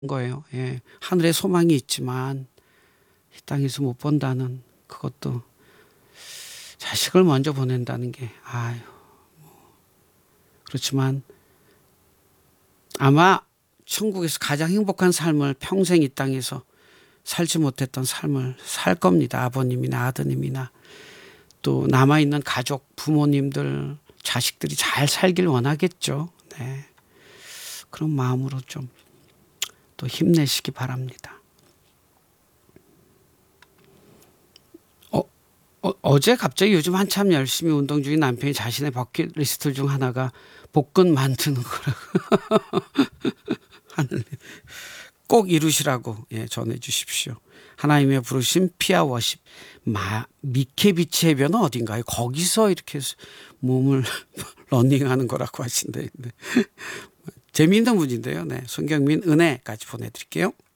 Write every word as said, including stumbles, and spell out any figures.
거예요. 예. 하늘에 소망이 있지만 이 땅에서 못 본다는 그것도 자식을 먼저 보낸다는 게 아유 뭐 그렇지만 아마 천국에서 가장 행복한 삶을 평생 이 땅에서 살지 못했던 삶을 살 겁니다. 아버님이나 아드님이나 또 남아있는 가족, 부모님들, 자식들이 잘 살길 원하겠죠. 네. 그런 마음으로 좀 또 힘내시기 바랍니다. 어, 어, 어제 갑자기 요즘 한참 열심히 운동 중인 남편이 자신의 버킷리스트 중 하나가 복근 만드는 거라고 하늘 꼭 이루시라고 예, 전해 주십시오. 하나님의 부르심 피아 워십 마, 미케비치 해변은 어딘가요? 거기서 이렇게 몸을 러닝하는 거라고 하신데 네. 재미있는 분인데요. 네, 손경민 은혜까지 보내드릴게요.